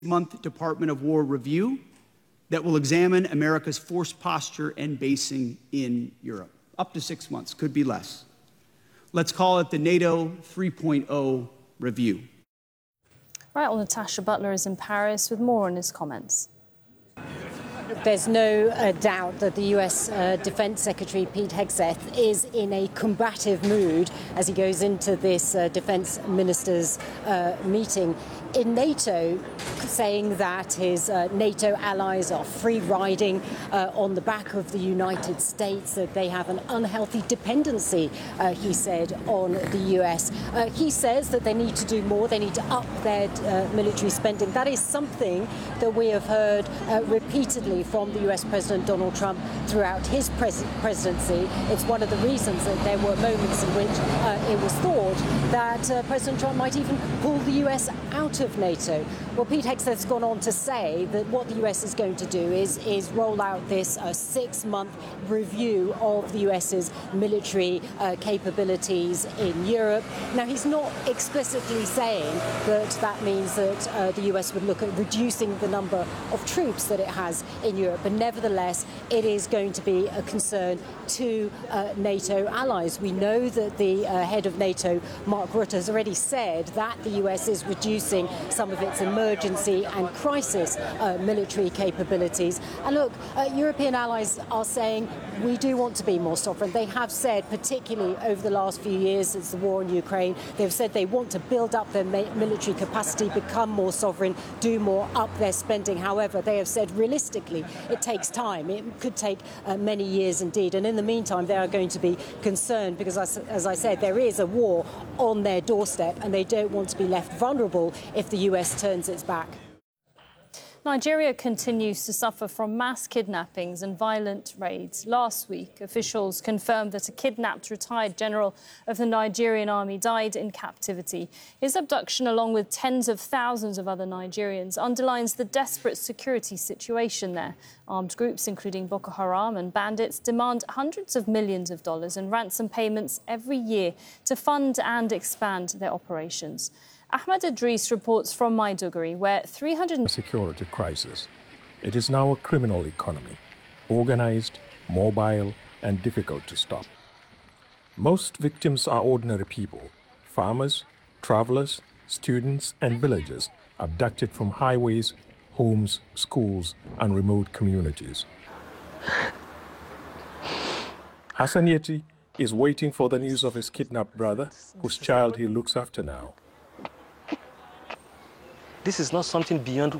month Department of War review that will examine America's force posture and basing in Europe. Up to 6 months, could be less. Let's call it the NATO 3.0 review. Right, well, Natasha Butler is in Paris with more on his comments. There's no doubt that the US Defense Secretary Pete Hegseth is in a combative mood as he goes into this defense ministers meeting in NATO, saying that his NATO allies are free-riding on the back of the United States, that they have an unhealthy dependency, he said, on the US. He says that they need to do more, they need to up their military spending. That is something that we have heard repeatedly from the US President Donald Trump throughout his presidency. It's one of the reasons that there were moments in which it was thought that President Trump might even pull the US out of NATO. Well, Pete Hegseth's gone on to say that what the US is going to do is roll out this 6-month review of the US's military capabilities in Europe. Now, he's not explicitly saying that that means that the US would look at reducing the number of troops that it has in Europe, but nevertheless, it is going to be a concern to NATO allies. We know that the head of NATO, Mark Rutte, has already said that the US is reducing some of its emergency and crisis military capabilities. And look, European allies are saying we do want to be more sovereign. They have said, particularly over the last few years since the war in Ukraine, they've said they want to build up their military capacity, become more sovereign, do more, up their spending. However, they have said realistically it takes time. It could take many years indeed. And in the meantime, they are going to be concerned because, as I said, there is a war on their doorstep and they don't want to be left vulnerable if the US turns its back. Nigeria continues to suffer from mass kidnappings and violent raids. Last week, officials confirmed that a kidnapped retired general of the Nigerian army died in captivity. His abduction, along with tens of thousands of other Nigerians, underlines the desperate security situation there. Armed groups, including Boko Haram and bandits, demand hundreds of millions of dollars in ransom payments every year to fund and expand their operations. Ahmed Idris reports from Maiduguri, where 300... Security crisis. It is now a criminal economy, organized, mobile, and difficult to stop. Most victims are ordinary people, farmers, travelers, students, and villagers abducted from highways, homes, schools, and remote communities. Hassan Yeti is waiting for the news of his kidnapped brother, whose child he looks after now. This is not something beyond